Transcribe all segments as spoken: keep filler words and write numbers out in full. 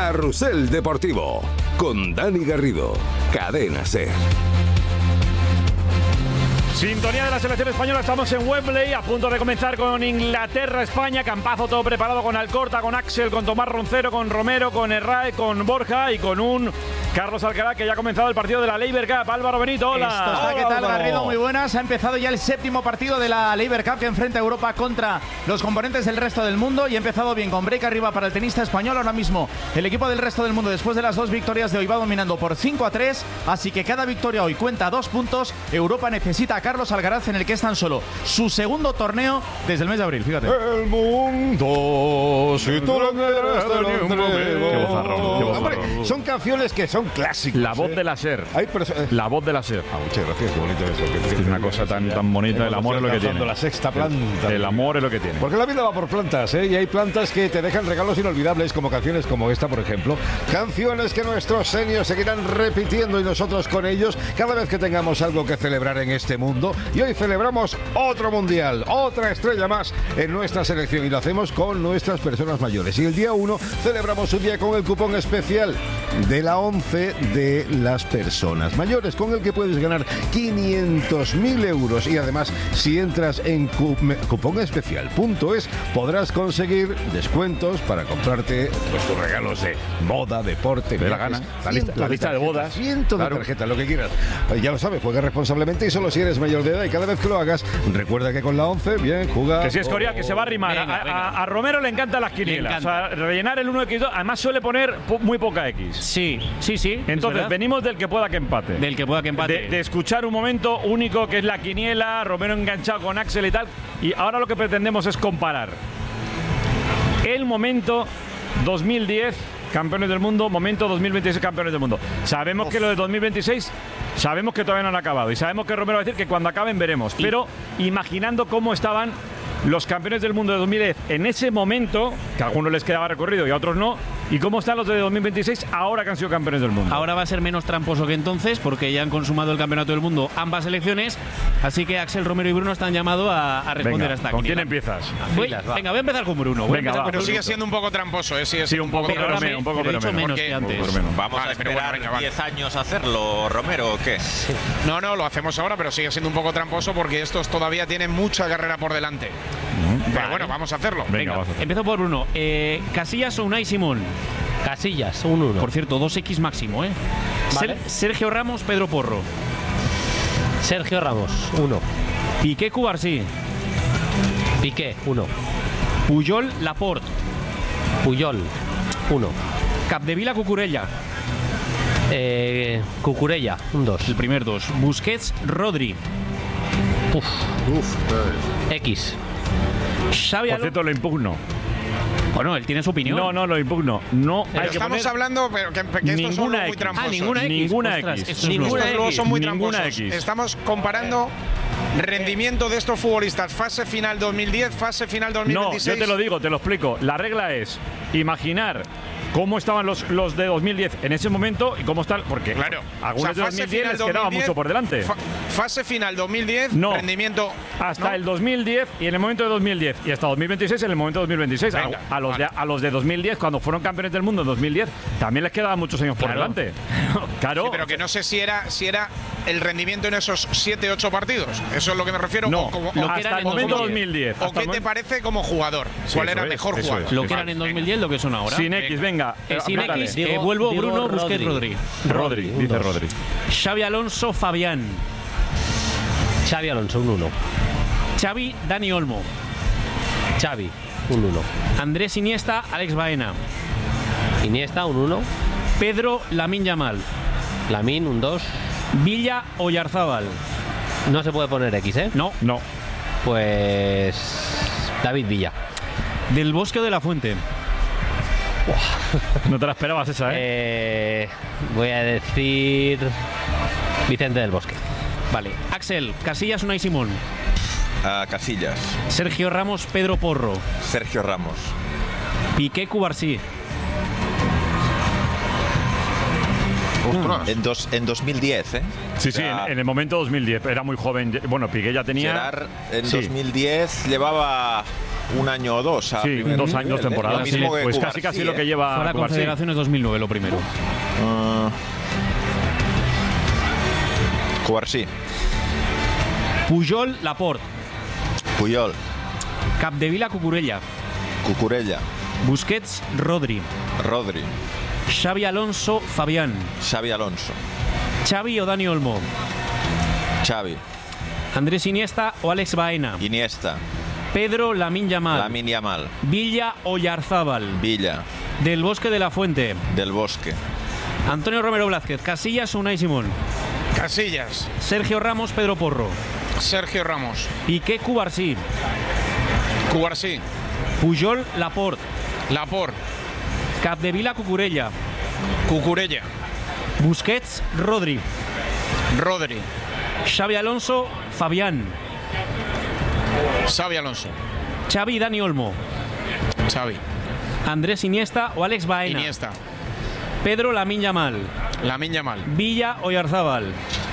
Carrusel Deportivo con Dani Garrido, Cadena SER. Sintonía de la selección española, estamos en Wembley, a punto de comenzar con Inglaterra-España, campazo todo preparado con Alcorta, con Axel, con Tomás Roncero, con Romero, con Herrera, con Borja y con un Carlos Alcaraz que ya ha comenzado el partido de la Laver Cup. Álvaro Benito, hola. Esto está, ¿qué tal, Garrido? Muy buenas. Ha empezado ya el séptimo partido de la Laver Cup que enfrenta a Europa contra los componentes del resto del mundo y ha empezado bien con break arriba para el tenista español. Ahora mismo el equipo del resto del mundo, después de las dos victorias de hoy, va dominando por cinco a tres, así que cada victoria hoy cuenta dos puntos. Europa necesita a Carlos Alcaraz, en el que es tan solo su segundo torneo desde el mes de abril, fíjate. El mundo, si tú lo quieres, te lo entrego. Qué bozarrón, qué bozarrón. Hombre, son canciones que son clásicos. La voz ¿eh? de la SER. Hay perso- La voz de la SER. Ah, muchas gracias, qué bonito eso. Es una cosa tan, tan bonita, el amor es lo que tiene. La sexta planta. El, el amor es lo que tiene. Porque la vida va por plantas, ¿eh? Y hay plantas que te dejan regalos inolvidables, como canciones como esta, por ejemplo. Canciones que nuestros seniors seguirán repitiendo y nosotros con ellos cada vez que tengamos algo que celebrar en este mundo. Y hoy celebramos otro mundial, otra estrella más en nuestra selección y lo hacemos con nuestras personas mayores. Y el día uno celebramos un día con el cupón especial de la ONCE de las personas mayores, con el que puedes ganar quinientos mil euros y además si entras en cupón especial punto es podrás conseguir descuentos para comprarte pues, tus regalos de boda, deporte, de la viajes, gana. La lista, la lista de bodas, cientos claro. de tarjetas, lo que quieras. Ya lo sabes, juega responsablemente y solo si eres mayor de edad y cada vez que lo hagas, recuerda que con la ONCE, bien, juega. Que si es Corea, que se va a arrimar. Venga, a, venga. a, a Romero le encantan las quinielas. O sea, rellenar el uno equis dos. Además suele poner po- muy poca X. Sí, sí, sí. Entonces, venimos del que pueda que empate. Del que pueda que empate. De, de escuchar un momento único que es la quiniela, Romero enganchado con Axel y tal. Y ahora lo que pretendemos es comparar el momento dos mil diez, campeones del mundo, momento dos mil veintiséis, campeones del mundo. Sabemos Uf. que lo de dos mil veintiséis, sabemos que todavía no han acabado. Y sabemos que Romero va a decir que cuando acaben veremos. Y pero imaginando cómo estaban los campeones del mundo de dos mil diez en ese momento, que a algunos les quedaba recorrido y a otros no, y cómo están los de dos mil veintiséis ahora que han sido campeones del mundo. Ahora va a ser menos tramposo que entonces, porque ya han consumado el campeonato del mundo ambas selecciones, así que Axel, Romero y Bruno están llamados a, a responder venga, a esta ¿con quiniela. quién empiezas? Voy, venga, voy a empezar con Bruno. Voy Venga, a va, con pero Bruno. sigue siendo un poco tramposo, ¿eh? Sigue Sí, un poco, pero pero menos, un poco, pero pero he hecho menos. menos que antes. Menos. ¿Vamos Vale, a pero bueno, esperar venga, vale. diez años a hacerlo, Romero, o qué? No, no, lo hacemos ahora, pero sigue siendo un poco tramposo porque estos todavía tienen mucha carrera por delante. Pero Vale. bueno, vamos a hacerlo. Venga, Venga, vamos a hacer. empiezo por Bruno. Eh, Casillas o Unai Simón. Casillas, un uno. Por cierto, dos equis máximo, ¿eh? Vale. Ser- Sergio Ramos, Pedro Porro. Sergio Ramos, uno. Piqué, Cubarsí. Piqué, uno. Puyol, Laporte. Puyol, uno. Capdevila, Cucurella. Eh, Cucurella, un dos. El primer dos. Busquets, Rodri. Uf. X. Xavi Por Alonso. cierto, lo impugno. Bueno, él tiene su opinión. No, no, lo impugno. No Pero hay que estamos poner hablando, pero que, que estos son ninguna muy X. tramposos. Ah, ninguna X. Ninguna Ostras, X. esto es Ninguna nuevo. Estos luego son muy Ninguna tramposos. X. Estamos comparando rendimiento de estos futbolistas. Fase final dos mil diez, fase final dos mil No, veintiséis. yo te lo digo, te lo explico. La regla es imaginar cómo estaban los, los de dos mil diez en ese momento y cómo están. Porque Claro. algunos O sea, de dos mil diez fase les quedaba final dos mil diez, mucho por delante. fa- fase final dos mil diez, No. rendimiento. Hasta ¿no? el dos mil diez y en el momento de dos mil diez. Y hasta dos mil veintiséis en el momento de dos mil veintiséis. Venga, a, a los vale. de, a los de dos mil diez, cuando fueron campeones del mundo en dos mil diez, también les quedaban muchos años por Claro. delante. Claro. Sí, pero que no sé si era, si era el rendimiento en esos siete ocho partidos. Eso es lo que me refiero. No, o como, lo o- que hasta eran el en momento dos dos mil mil diez. ¿O hasta qué el te momen- parece como jugador? Sí, ¿Cuál eso era el es, mejor eso jugador? es. Lo que eran en dos mil diez, lo que son ahora. Sin X, venga. Eh, sin aplátale. X, eh, vuelvo Digo Bruno, Busquets, Rodri. Rodri. Rodri, un dice dos. Rodri. Xavi Alonso, Fabián. Xavi Alonso, un uno. Xavi, Dani Olmo. Xavi, un uno. Andrés Iniesta, Alex Baena. Iniesta, un uno. Pedro, Lamine Yamal. Lamine, un dos. Villa, Oyarzábal. No se puede poner X, ¿eh? No. No. Pues. David Villa. Del Bosque o de la Fuente. No te la esperabas esa, ¿eh? Eh, voy a decir. Vicente del Bosque. Vale. Axel, Casillas, Unai Simón. A Casillas. Sergio Ramos, Pedro Porro. Sergio Ramos. Piqué, Cubarsí. En, dos, en dos mil diez, ¿eh? Sí, O sí, sea, en, en el momento dos mil diez. Era muy joven. Bueno, Piqué ya tenía. Gerard en Sí. dos mil diez llevaba un año o dos. A Sí, primer dos nivel, años, dos ¿eh? temporadas. Lo mismo que Pues Cubarsí, casi casi ¿eh? lo que lleva Fue la Cubarsí. Confederaciones dos mil nueve lo primero. Uh, Cubarsí, Pujol, Laporte. Puyol, Capdevila, Cucurella. Cucurella, Busquets, Rodri. Rodri, Xavi Alonso, Fabián. Xavi Alonso, Xavi o Dani Olmo. Xavi, Andrés Iniesta o Alex Baena. Iniesta, Pedro Lamine Yamal. Lamine Yamal, Villa o Yarzábal. Villa, Del Bosque de la Fuente. Del Bosque, Antonio Romero Blázquez. Casillas o Unai Simón. Casillas, Sergio Ramos, Pedro Porro. Sergio Ramos, Piqué, Cubarsí. Cubarsí, Pujol, Laporte. Laporte, Capdevila, Cucurella. Cucurella, Busquets, Rodri. Rodri, Xavi Alonso, Fabián. Xavi Alonso, Xavi y Dani Olmo. Xavi, Andrés Iniesta o Alex Baena. Iniesta, Pedro Lamine Yamal. Lamine Yamal. Villa o Yarzábal.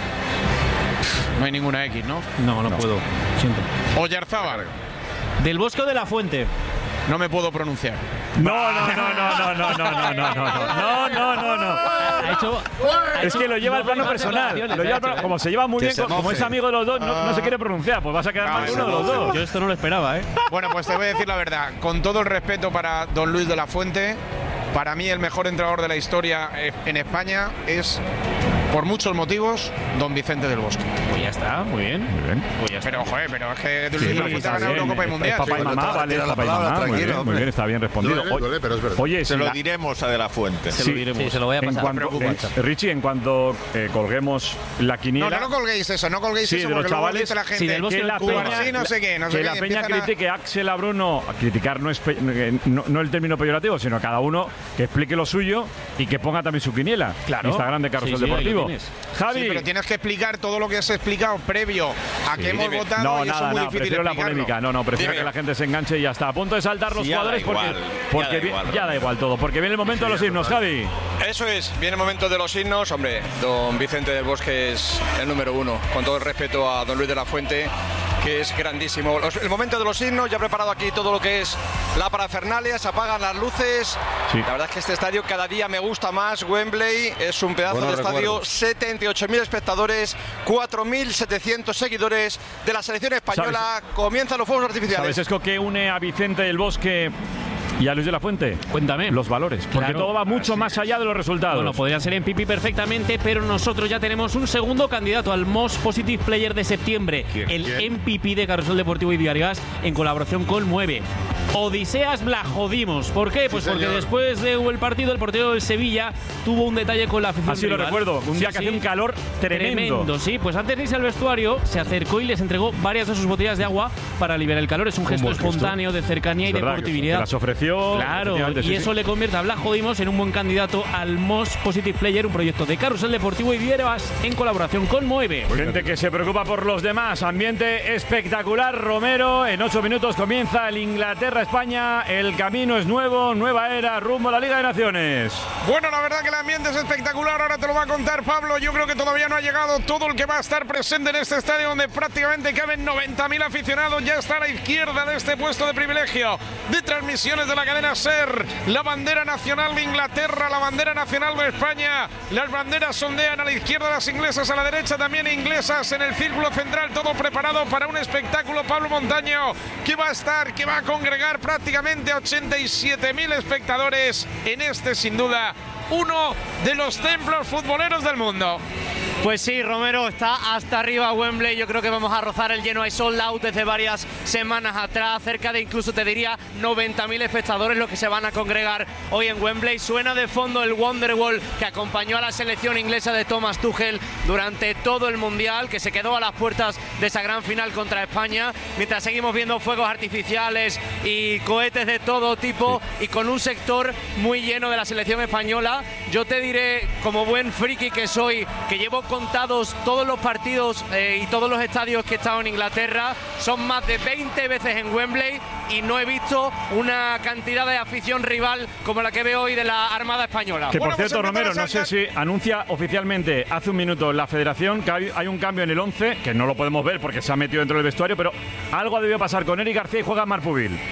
No hay ninguna X, ¿no? No, no, puedo. Siento. Oyarzábal. Del Bosque o de la Fuente. No me puedo pronunciar. No, no, no, no, no, no, no, no, no, no, no, no, no. Ha hecho, ha Es hecho que lo lleva al plano dobles personal. declaraciones, Lo lleva al ha hecho, plano- ¿eh? como se lleva muy Que bien, se como moje. es amigo de los dos, no, no se quiere pronunciar. Pues vas a quedar Ah, mal que uno se de los moje. dos. Yo esto no lo esperaba, ¿eh? Bueno, pues te voy a decir la verdad. Con todo el respeto para don Luis de la Fuente, para mí el mejor entrenador de la historia eh, en España es, por muchos motivos, don Vicente del Bosque. Pues ya está, muy bien. Muy bien. Pues ya está. Pero, joder, pero es que Luis Sí, de la pues Fuente ha está ganado bien. Eurocopa y Es Mundial. papá y Sí, mamá, bueno, vale, tira la papá y palabra, mamá. Muy tranquilo, bien, muy hombre. bien, está bien respondido. Duele, duele, pero es verdad. Oye, Se si lo la- diremos a De la Fuente. Se Sí. lo diremos. Sí, se lo voy a en pasar. cuanto, No te eh, preocupes. Richie, en cuanto eh, colguemos la No, quiniela, no, no colguéis eso, no colguéis Sí, eso de los porque luego chavales, dice la sí, gente del Bosque que del la Cuba, peña, sí, no sé qué, no sé que qué, la peña empiezan a- critique a Axel a Bruno, a criticar no es pe- eh, no, no el término peyorativo, sino cada uno que explique lo suyo y que ponga también su quiniela. Claro. Instagram de Carrusel Sí, sí, ahí lo Deportivo. tienes. Javi. Sí, pero tienes que explicar todo lo que has explicado previo a que hemos dime. votado No, y eso nada, es muy nada, difícil prefiero la explicarlo. polémica. No, no, prefiero Dime. que la gente se enganche y ya está. A punto de saltar los Sí, ya da jugadores porque, igual, ya porque da vi- igual, ya da Romero. igual todo. Porque viene el momento de los himnos, Javi. Eso es, viene el momento de los himnos. Hombre, don Vicente del Bosque es el número uno. Con todo el respeto a don Luis de la Fuente, que es grandísimo. Los- el momento de los himnos, ya he preparado aquí todo lo que es la parafernalia, se apagan las luces. Sí. La verdad es que este estadio cada día me gusta más. Wembley es un pedazo Buenos de estadio, recuerdos. setenta y ocho mil espectadores, cuatro mil setecientos seguidores de la selección española. Comienzan los fuegos artificiales. ¿Sabes esto que une a Vicente del Bosque y a Luis de la Fuente? Cuéntame. Los valores. Porque Claro. todo va mucho más allá de los resultados. Bueno, podría ser en Pipi perfectamente, pero nosotros ya tenemos un segundo candidato al Most Positive Player de septiembre, ¿Quién? el ¿Quién? M V P de Carrusel Deportivo y Diarias, en colaboración con Mueve. Odiseas Blajodimos. ¿Por qué? Pues Sí, porque señor. después del partido, el portero del Sevilla tuvo un detalle con la afición Así lo rival. recuerdo. Un Sí, día que sí. hacía un calor tremendo. Sí. Pues antes de irse al vestuario, se acercó y les entregó varias de sus botellas de agua para aliviar el calor. Es un Un gesto buen gesto. espontáneo de cercanía y Es verdad, que- deportividad. que las ofreció. Claro, efectivamente, y sí, eso sí. le convierte a Blajodimos en un buen candidato al Most Positive Player, un proyecto de Carrusel Deportivo y Vieras en colaboración con Mueve. Gente que se preocupa por los demás. Ambiente espectacular, Romero. En ocho minutos comienza el Inglaterra-España. El camino es nuevo, nueva era, rumbo a la Liga de Naciones. Bueno, la verdad que el ambiente es espectacular, ahora te lo va a contar Pablo. Yo creo que todavía no ha llegado todo el que va a estar presente en este estadio donde prácticamente caben noventa mil aficionados. Ya está a la izquierda de este puesto de privilegio de transmisiones de la cadena SER. La bandera nacional de Inglaterra, la bandera nacional de España. Las banderas ondean a la izquierda, las inglesas a la derecha, también inglesas en el círculo central. Todo preparado para un espectáculo, Pablo Montaño, que va a estar, que va a congregar prácticamente a ochenta y siete mil espectadores en este, sin duda, uno de los templos futboleros del mundo. Pues sí, Romero, está hasta arriba Wembley. Yo creo que vamos a rozar el lleno. Hay sold out desde varias semanas atrás. Cerca de, incluso te diría, noventa mil espectadores los que se van a congregar hoy en Wembley. Suena de fondo el Wonderwall que acompañó a la selección inglesa de Thomas Tuchel durante todo el Mundial, que se quedó a las puertas de esa gran final contra España. Mientras seguimos viendo fuegos artificiales y cohetes de todo tipo, sí, y con un sector muy lleno de la selección española. Yo te diré, como buen friki que soy, que llevo contados todos los partidos eh, y todos los estadios que he estado en Inglaterra. Son más de veinte veces en Wembley y no he visto una cantidad de afición rival como la que veo hoy de la Armada Española. Que por Bueno, pues cierto, Romero, no sé empezamos a si anuncia oficialmente hace un minuto la Federación que hay, hay un cambio en el once, que no lo podemos ver porque se ha metido dentro del vestuario, pero algo ha debido pasar con Eric García y juega Marc Pubil.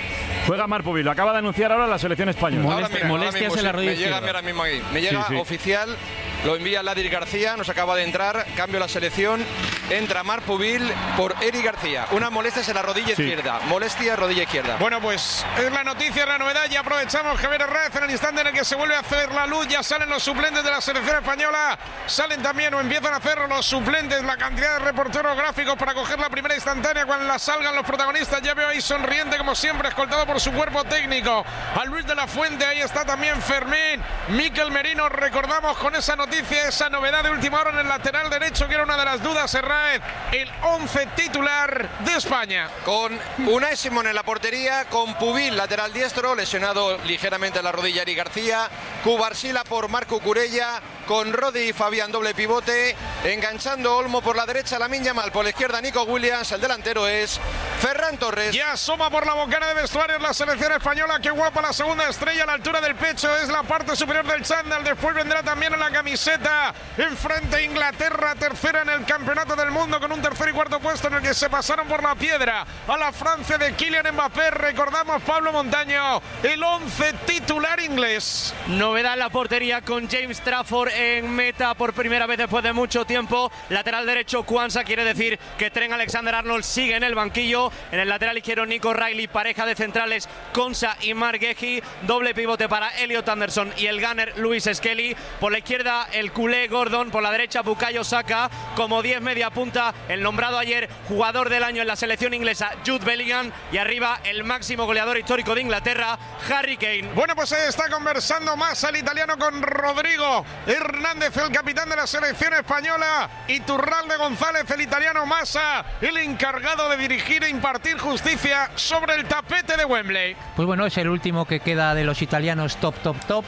Juega Marc Pubil, lo acaba de anunciar ahora la selección española. Molestia, Ahora, mira, ahora molestias mismo, en la sí, rodilla me llega izquierda. ahora mismo ahí. Me llega Sí, sí. oficial, lo envía Ladir García, nos acaba de entrar, cambio la selección, entra Marc Pubil por Eric García. Una molestia en la rodilla Sí. izquierda, molestia rodilla izquierda. Bueno, pues es la noticia, la novedad. Ya aprovechamos Javier Herrera en el instante en el que se vuelve a hacer la luz. Ya salen los suplentes de la selección española. Salen también o empiezan a hacer los suplentes, la cantidad de reporteros gráficos para coger la primera instantánea cuando la salgan los protagonistas. Ya veo ahí sonriente como siempre, escoltado por su cuerpo técnico. A Luis de la Fuente, ahí está también Fermín. Mikel Merino, recordamos con esa noticia, esa novedad de última hora en el lateral derecho, que era una de las dudas, Herrera, el once titular de España. Con Unai Simón en la portería, con Pubil, lateral diestro, lesionado ligeramente en la rodilla Eric García, Cubarsila por Marco Curella, con Rodi y Fabián doble pivote, enganchando Olmo por la derecha, Lamine Yamal por la izquierda, Nico Williams, el delantero es Ferran Torres. Ya asoma por la bocana de vestuarios la selección española, qué guapa la segunda estrella a la altura del pecho, es la parte superior del chándal, después vendrá también en la camiseta, enfrente Inglaterra, tercera en el campeonato del mundo con un tercer y cuarto puesto en el que se pasaron por la piedra a la Francia de Kylian Mbappé. Recordamos, Pablo Montaño, el once titular inglés. Novedad en la portería con James Trafford en meta por primera vez después de mucho tiempo. Lateral derecho Kwanza, quiere decir que Trent Alexander-Arnold sigue en el banquillo. En el lateral izquierdo Nico Riley, pareja de centrales Konsa y Mark Gehi. Doble pivote para Elliot Anderson y el gunner Luis Skelly. Por la izquierda el culé Gordon, por la derecha Bukayo Saka. Como diez media punta el nombrado ayer jugador del año en la selección inglesa Jude Bellingham. Y arriba el máximo goleador histórico de Inglaterra, Harry Kane. Bueno, pues ahí está conversando más el italiano con Rodrigo Hernández, el capitán de la selección española, y Turralde González, el italiano Massa, el encargado de dirigir e impartir justicia sobre el tapete de Wembley. Pues bueno, es el último que queda de los italianos top, top, top.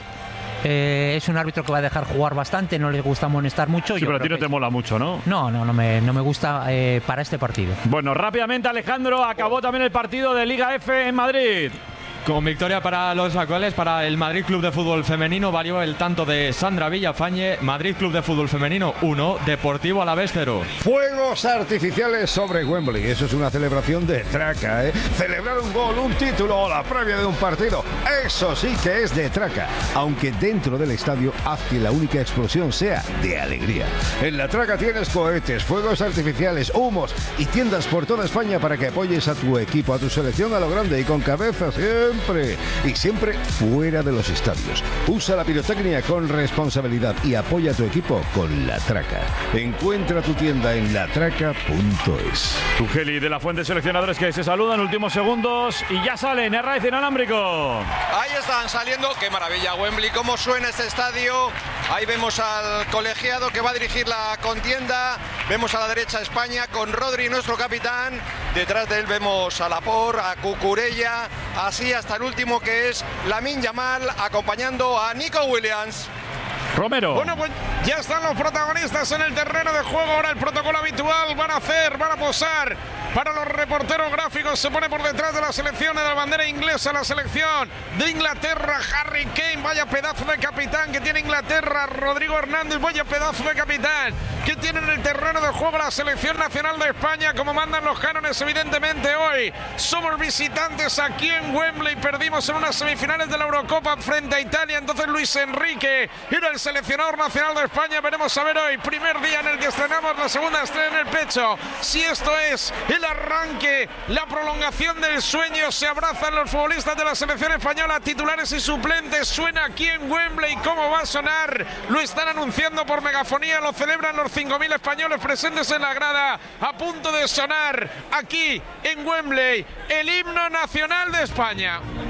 Eh, es un árbitro que va a dejar jugar bastante, no le gusta amonestar mucho. Sí, Yo pero a ti creo no que te mola mucho, ¿no? No, no, no me, no me gusta eh, para este partido. Bueno, rápidamente, Alejandro, acabó también el partido de Liga F en Madrid. Con victoria para los actuales, para el Madrid Club de Fútbol Femenino, valió el tanto de Sandra Villafañe. Madrid Club de Fútbol Femenino uno, Deportivo Alavés cero. Fuegos artificiales sobre Wembley. Eso es una celebración de traca, ¿eh? Celebrar un gol, un título o la previa de un partido. Eso sí que es de traca. Aunque dentro del estadio haz que la única explosión sea de alegría. En la traca tienes cohetes, fuegos artificiales, humos y tiendas por toda España para que apoyes a tu equipo, a tu selección a lo grande y con cabeza siempre. Y siempre fuera de los estadios. Usa la pirotecnia con responsabilidad y apoya a tu equipo con La Traca. Encuentra tu tienda en latraca punto es. Tugeli de la Fuente, seleccionadores que se saludan, últimos segundos y ya salen. Herraiz inalámbrico. Ahí están saliendo, qué maravilla Wembley, cómo suena este estadio. Ahí vemos al colegiado que va a dirigir la contienda. Vemos a la derecha España con Rodri, nuestro capitán. Detrás de él vemos a Laporte, a Cucurella, así hasta el último que es Lamine Yamal, acompañando a Nico Williams. Romero. Bueno, pues ya están los protagonistas en el terreno de juego. Ahora el protocolo habitual. Van a hacer, van a posar para los reporteros gráficos. Se pone por detrás de la selección de la bandera inglesa, la selección de Inglaterra. Harry Kane, vaya pedazo de capitán que tiene Inglaterra. Rodrigo Hernández, vaya pedazo de capitán que tiene en el terreno de juego la selección nacional de España. Como mandan los cánones, evidentemente hoy somos visitantes aquí en Wembley. Perdimos en unas semifinales de la Eurocopa frente a Italia. Entonces Luis Enrique era el seleccionador nacional de España. Veremos a ver hoy, primer día en el que estrenamos la segunda estrella en el pecho, si esto es el arranque, la prolongación del sueño. Se abrazan los futbolistas de la selección española, titulares y suplentes. Suena aquí en Wembley. ¿Cómo va a sonar? Lo están anunciando por megafonía, lo celebran los cinco mil españoles presentes en la grada. A punto de sonar aquí en Wembley el himno nacional de España.